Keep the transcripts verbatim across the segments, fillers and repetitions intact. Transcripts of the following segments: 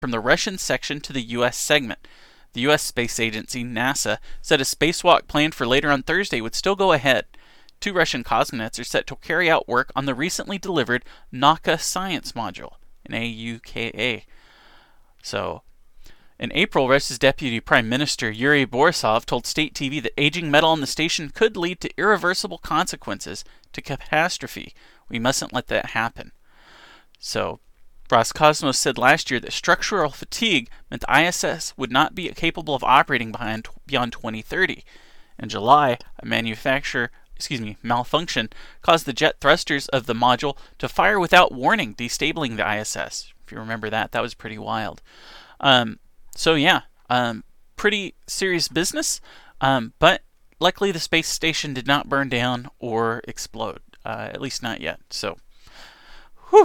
from the Russian section to the U S segment. The U S Space Agency, NASA, said a spacewalk planned for later on Thursday would still go ahead. Two Russian cosmonauts are set to carry out work on the recently delivered Nauka science module, N A U K A. So, in April, Russia's Deputy Prime Minister Yuri Borisov told State T V that aging metal on the station could lead to irreversible consequences, to catastrophe. We mustn't let that happen. So, Roscosmos said last year that structural fatigue meant the I S S would not be capable of operating behind, beyond twenty thirty. In July, a manufacturer, excuse me, malfunction caused the jet thrusters of the module to fire without warning, destabilizing the I S S. If you remember that, that was pretty wild. Um, so yeah, um, pretty serious business, um, but luckily the space station did not burn down or explode, uh, at least not yet. So, whew.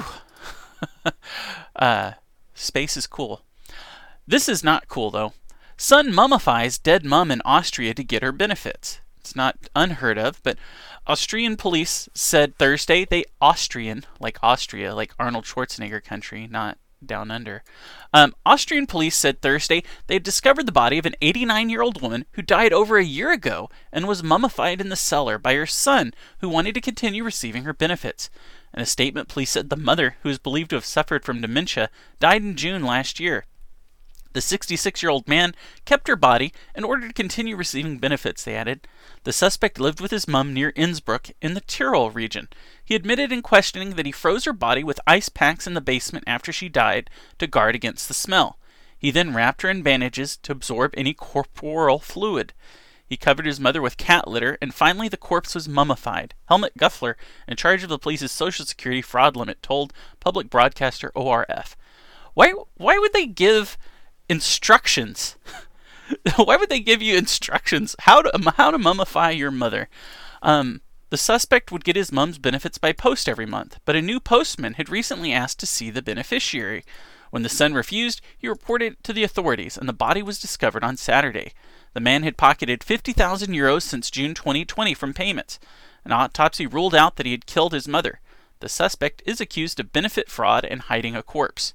uh, space is cool. This is not cool, though. Son mummifies dead mum in Austria to get her benefits. It's not unheard of, but Austrian police said Thursday they Austrian, like Austria, like Arnold Schwarzenegger country, not down under. Um, Austrian police said Thursday they had discovered the body of an eighty-nine-year-old woman who died over a year ago and was mummified in the cellar by her son, who wanted to continue receiving her benefits. In a statement, police said the mother, who is believed to have suffered from dementia, died in June last year. The sixty-six-year-old man kept her body in order to continue receiving benefits, they added. The suspect lived with his mum near Innsbruck in the Tyrol region. He admitted in questioning that he froze her body with ice packs in the basement after she died to guard against the smell. He then wrapped her in bandages to absorb any corporeal fluid. He covered his mother with cat litter, and finally the corpse was mummified. Helmut Guffler, in charge of the police's Social Security fraud limit, told public broadcaster O R F. Why, why would they give instructions? Why would they give you instructions how to how to mummify your mother? Um, the suspect would get his mum's benefits by post every month, but a new postman had recently asked to see the beneficiary. When the son refused, he reported it to the authorities, and the body was discovered on Saturday. The man had pocketed fifty thousand euros since June twenty twenty from payments. An autopsy ruled out that he had killed his mother. The suspect is accused of benefit fraud and hiding a corpse.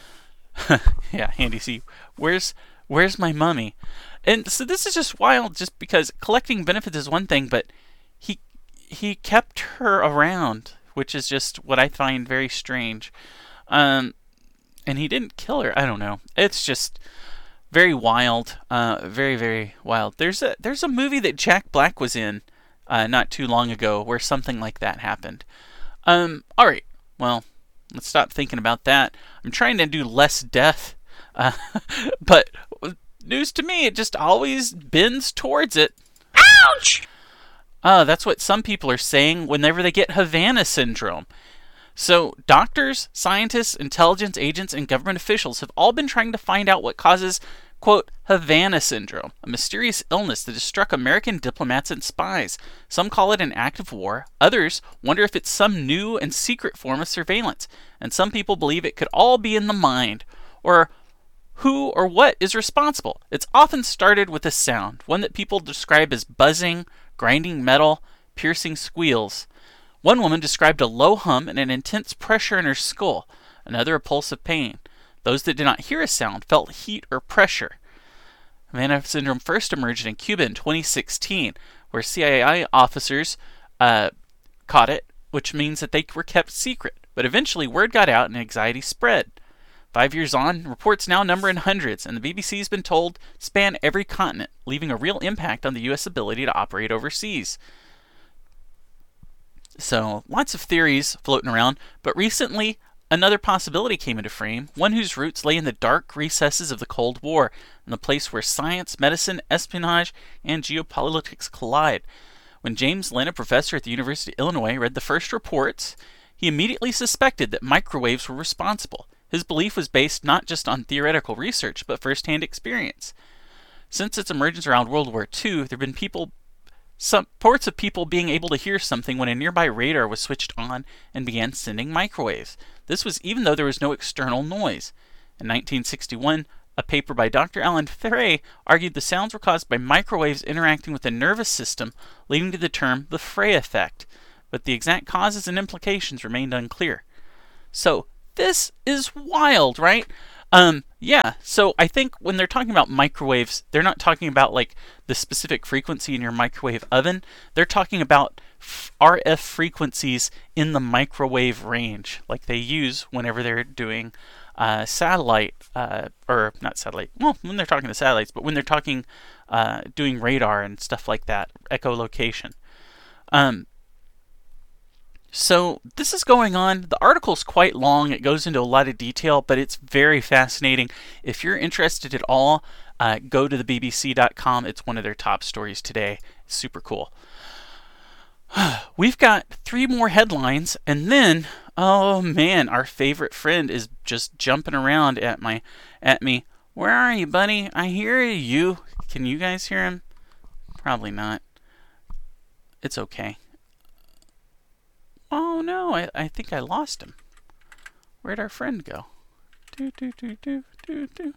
Yeah, Andy C. Where's where's my mummy? And so this is just wild, just because collecting benefits is one thing, but he he kept her around, which is just what I find very strange. Um, and he didn't kill her. I don't know. It's just very wild. Uh, very very wild. There's a there's a movie that Jack Black was in, uh, not too long ago, where something like that happened. Um, all right. Well, let's stop thinking about that. I'm trying to do less death, uh, but news to me, it just always bends towards it. Ouch! Uh, that's what some people are saying whenever they get Havana syndrome. So doctors, scientists, intelligence agents, and government officials have all been trying to find out what causes, quote, Havana syndrome, a mysterious illness that has struck American diplomats and spies. Some call it an act of war. Others wonder if it's some new and secret form of surveillance. And some people believe it could all be in the mind. Or who or what is responsible? It's often started with a sound, one that people describe as buzzing, grinding metal, piercing squeals. One woman described a low hum and an intense pressure in her skull, another a pulse of pain. Those that did not hear a sound felt heat or pressure. Havana syndrome first emerged in Cuba in twenty sixteen, where C I A officers uh, caught it, which means that they were kept secret. But eventually word got out and anxiety spread. Five years on, reports now number in hundreds, and the B B C has been told span every continent, leaving a real impact on the U S ability to operate overseas. So, lots of theories floating around, but recently another possibility came into frame, one whose roots lay in the dark recesses of the Cold War, in the place where science, medicine, espionage, and geopolitics collide. When James Lynn, a professor at the University of Illinois, read the first reports, he immediately suspected that microwaves were responsible. His belief was based not just on theoretical research, but first-hand experience. Since its emergence around World War Two, there have been people, some reports of people being able to hear something when a nearby radar was switched on and began sending microwaves. This was even though there was no external noise. In nineteen sixty-one, a paper by Doctor Alan Frey argued the sounds were caused by microwaves interacting with the nervous system, leading to the term the Frey effect. But the exact causes and implications remained unclear. So, this is wild, right? Um, yeah, so I think when they're talking about microwaves, they're not talking about like the specific frequency in your microwave oven. They're talking about f- R F frequencies in the microwave range, like they use whenever they're doing uh, satellite, uh, or not satellite, well, when they're talking to satellites, but when they're talking, uh, doing radar and stuff like that, echolocation. Um, So this is going on. The article's quite long. It goes into a lot of detail, but it's very fascinating. If you're interested at all, uh, go to the B B C dot com. It's one of their top stories today. It's super cool. We've got three more headlines, and then, oh man, our favorite friend is just jumping around at my, at me. Where are you, buddy? I hear you. Can you guys hear him? Probably not. It's okay. Oh no, I, I think I lost him. Where'd our friend go? Do, do, do, do, do, do.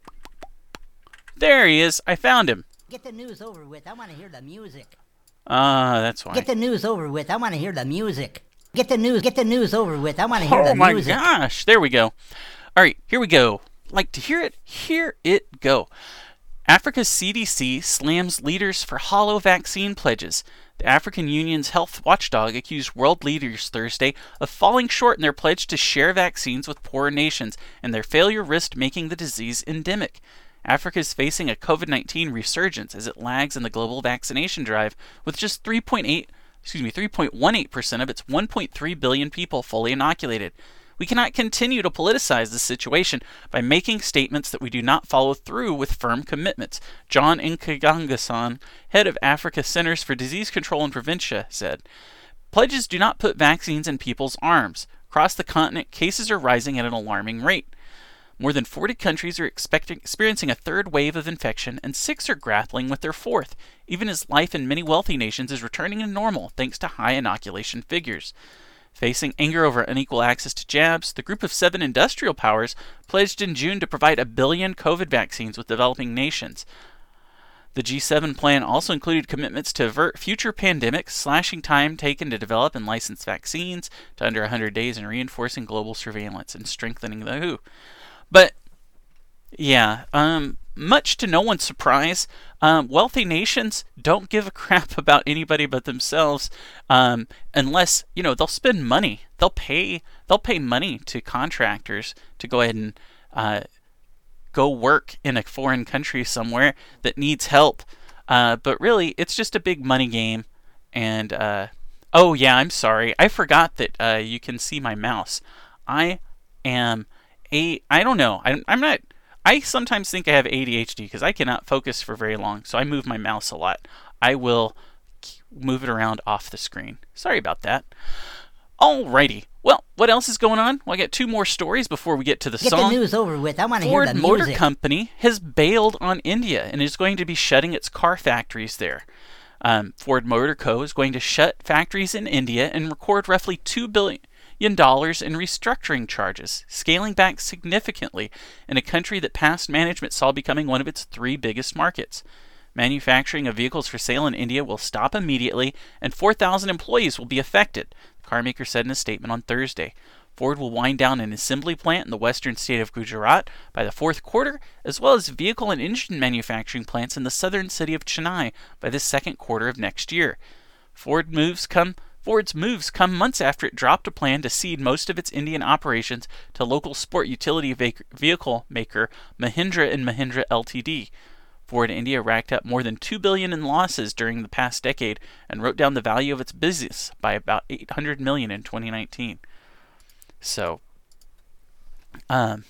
There he is. I found him. Get the news over with. I want to hear the music. Ah, uh, that's why. Get the news over with. I want to hear the music. Get the news. Get the news over with. I want to hear oh the music. Oh my gosh. There we go. All right, here we go. Like to hear it? Here it go. Africa's C D C slams leaders for hollow vaccine pledges. The African Union's health watchdog accused world leaders Thursday of falling short in their pledge to share vaccines with poorer nations, and their failure risked making the disease endemic. Africa is facing a COVID nineteen resurgence as it lags in the global vaccination drive, with just three point eight, excuse me, three point one eight percent of its one point three billion people fully inoculated. We cannot continue to politicize this situation by making statements that we do not follow through with firm commitments, John Nkagangasan, head of Africa Centers for Disease Control and Prevention, said. Pledges do not put vaccines in people's arms. Across the continent, cases are rising at an alarming rate. More than forty countries are expecting, experiencing a third wave of infection, and six are grappling with their fourth, even as life in many wealthy nations is returning to normal thanks to high inoculation figures. Facing anger over unequal access to jabs, the group of seven industrial powers pledged in June to provide a billion COVID vaccines with developing nations. The G seven plan also included commitments to avert future pandemics, slashing time taken to develop and license vaccines to under one hundred days, and reinforcing global surveillance and strengthening the W H O. But, yeah, um... much to no one's surprise, um, wealthy nations don't give a crap about anybody but themselves, um, unless, you know, they'll spend money. They'll pay. They'll pay money to contractors to go ahead and uh, go work in a foreign country somewhere that needs help. Uh, but really, it's just a big money game. And uh, oh yeah, I'm sorry, I forgot that uh, you can see my mouse. I am a. I don't know. I, I'm not. I sometimes think I have A D H D because I cannot focus for very long, so I move my mouse a lot. I will move it around off the screen. Sorry about that. Alrighty. Well, what else is going on? Well, I got two more stories before we get to the get song. Get the news over with. I want to hear the music. Ford Motor Company has bailed on India and is going to be shutting its car factories there. Um, Ford Motor Co. is going to shut factories in India and record roughly two billion dollars in restructuring charges, scaling back significantly in a country that past management saw becoming one of its three biggest markets. Manufacturing of vehicles for sale in India will stop immediately, and four thousand employees will be affected, the carmaker said in a statement on Thursday. Ford will wind down an assembly plant in the western state of Gujarat by the fourth quarter, as well as vehicle and engine manufacturing plants in the southern city of Chennai by the second quarter of next year. Ford moves come Ford's moves come months after it dropped a plan to cede most of its Indian operations to local sport utility vehicle maker Mahindra and Mahindra Limited. Ford India racked up more than two billion dollars in losses during the past decade and wrote down the value of its business by about eight hundred million dollars in twenty nineteen. So, um,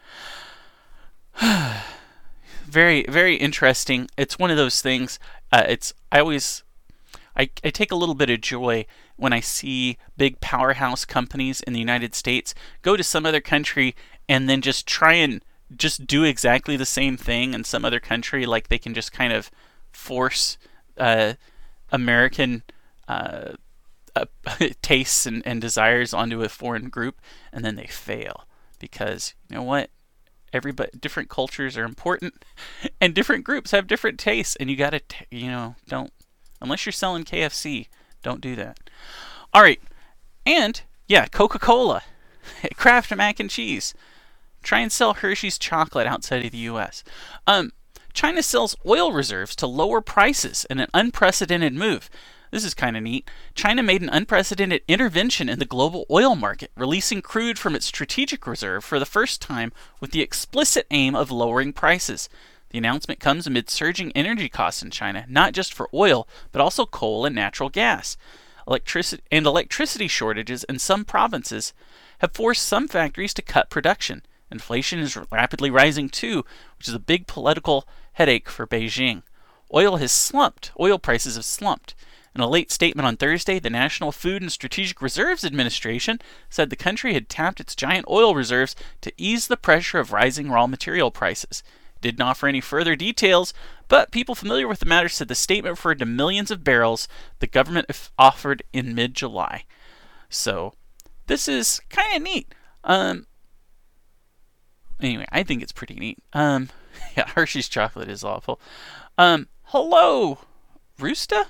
very, very interesting. It's one of those things. Uh, it's I always, I, I take a little bit of joy when I see big powerhouse companies in the United States go to some other country and then just try and just do exactly the same thing in some other country. Like they can just kind of force uh, American uh, uh, tastes and, and desires onto a foreign group, and then they fail because, you know what? Everybody, different cultures are important, and different groups have different tastes, and you gotta, t- you know, don't, unless you're selling K F C, don't do that. All right, and yeah, Coca-Cola, Kraft mac and cheese. try and sell Hershey's chocolate outside of the U S. Um, China sells oil reserves to lower prices in an unprecedented move. This is kind of neat. China made an unprecedented intervention in the global oil market, releasing crude from its strategic reserve for the first time with the explicit aim of lowering prices. The announcement comes amid surging energy costs in China, not just for oil, but also coal and natural gas. Electricity and electricity shortages in some provinces have forced some factories to cut production. Inflation is rapidly rising too, which is a big political headache for Beijing. Oil has slumped. Oil prices have slumped. In a late statement on Thursday, the National Food and Strategic Reserves Administration said the country had tapped its giant oil reserves to ease the pressure of rising raw material prices. It didn't offer any further details, but people familiar with the matter said the statement referred to millions of barrels the government offered in mid-July. So, this is kind of neat. Um, anyway, I think it's pretty neat. Um, yeah, Hershey's chocolate is awful. Um, hello, Roosta?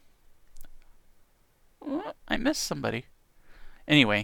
I missed somebody. Anyway.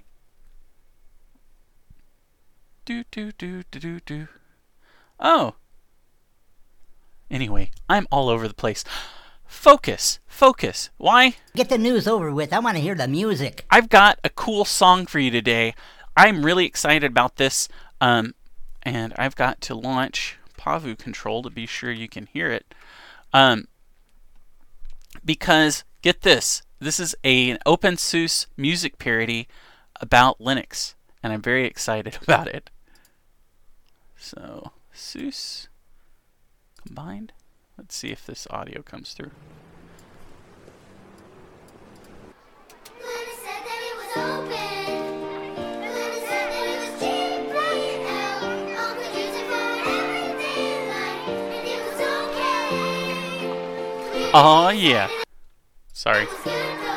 Do do do do do do. Oh. Anyway, I'm all over the place. Focus, focus. Why? Get the news over with. I want to hear the music. I've got a cool song for you today. I'm really excited about this. Um, and I've got to launch Pavu Control to be sure you can hear it. Um, because get this. This is a, an OpenSUSE music parody about Linux, and I'm very excited about it. So, SUSE combined. Let's see if this audio comes through. Oh yeah. Sorry.